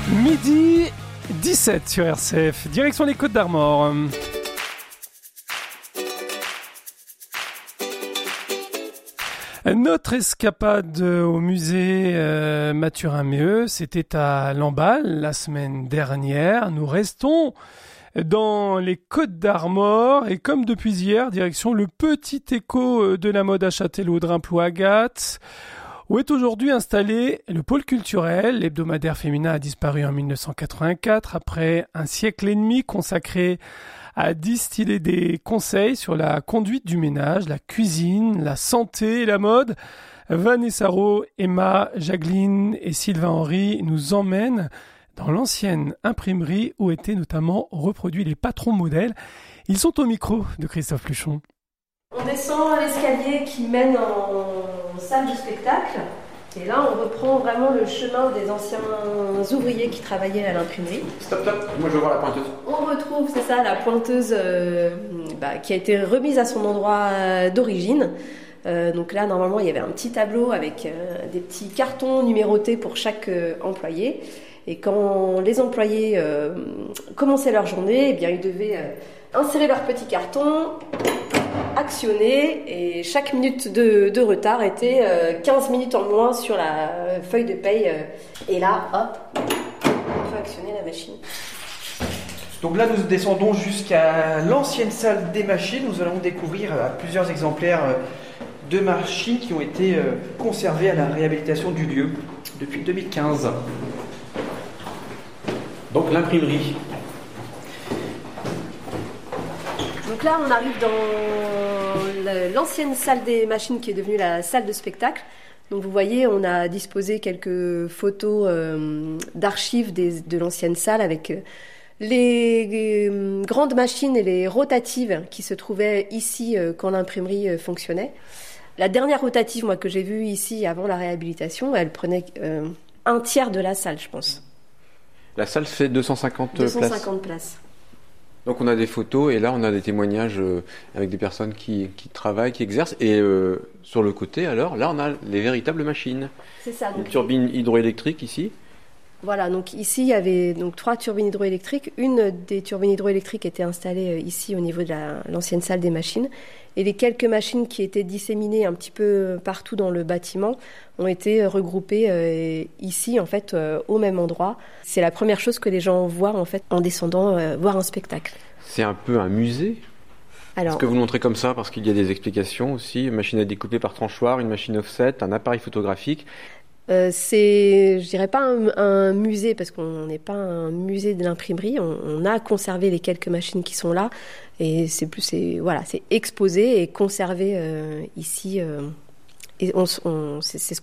Midi 17 sur RCF, direction les Côtes d'Armor. Notre escapade au musée Mathurin-Méheut, c'était à Lamballe la semaine dernière. Nous restons dans les Côtes d'Armor et comme depuis hier, direction le petit écho de la mode à Châtellerault-Dreimploux-Agathe, où est aujourd'hui installé le pôle culturel. L'hebdomadaire féminin a disparu en 1984 après un siècle et demi consacré à distiller des conseils sur la conduite du ménage, la cuisine, la santé et la mode. Vanessa Rowe, Emma, Jacqueline et Sylvain Henry nous emmènent dans l'ancienne imprimerie où étaient notamment reproduits les patrons modèles. Ils sont au micro de Christophe Pluchon. On descend l'escalier qui mène en salle de spectacle. Et là, on reprend vraiment le chemin des anciens ouvriers qui travaillaient à l'imprimerie. Stop, moi je veux voir la pointeuse. On retrouve, c'est ça, la pointeuse qui a été remise à son endroit d'origine. Donc là, normalement, il y avait un petit tableau avec des petits cartons numérotés pour chaque employé. Et quand les employés commençaient leur journée, eh bien, ils devaient insérer leur petit carton, actionner, et chaque minute de retard était 15 minutes en moins sur la feuille de paye. Et là, hop, on peut actionner la machine. Donc là, nous descendons jusqu'à l'ancienne salle des machines. Nous allons découvrir plusieurs exemplaires de machines qui ont été conservées à la réhabilitation du lieu depuis 2015. Donc l'imprimerie. Donc là, on arrive dans l'ancienne salle des machines qui est devenue la salle de spectacle. Donc vous voyez, on a disposé quelques photos d'archives de l'ancienne salle avec les grandes machines et les rotatives qui se trouvaient ici quand l'imprimerie fonctionnait. La dernière rotative, moi, que j'ai vue ici avant la réhabilitation, elle prenait un tiers de la salle, je pense. La salle fait 250 places. Donc on a des photos et là on a des témoignages avec des personnes qui travaillent, qui exercent. Et sur le côté, alors, là on a les véritables machines. C'est ça. Une turbine hydroélectrique ici. Voilà, donc ici il y avait donc 3 turbines hydroélectriques. Une des turbines hydroélectriques était installée ici au niveau de l'ancienne salle des machines. Et les quelques machines qui étaient disséminées un petit peu partout dans le bâtiment ont été regroupées ici en fait au même endroit. C'est la première chose que les gens voient en fait en descendant voir un spectacle. C'est un peu un musée. Est-ce que vous le montrez comme ça parce qu'il y a des explications aussi, une machine à découper par tranchoir, une machine offset, un appareil photographique. C'est, je dirais pas un musée parce qu'on n'est pas un musée de l'imprimerie. On a conservé les quelques machines qui sont là et c'est exposé et conservé ici. Et c'est ce